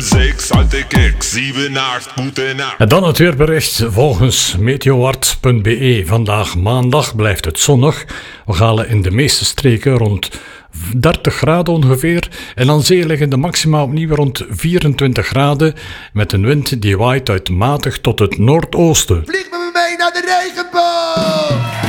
6, alte kek, 7, 8, goede nacht. En dan het weerbericht volgens meteoart.be. Vandaag maandag blijft het zonnig. We halen in de meeste streken rond 30 graden ongeveer. En aan zee liggen de maxima opnieuw rond 24 graden. Met een wind die waait uit matig tot het noordoosten. Vlieg met me mee naar de regenboog!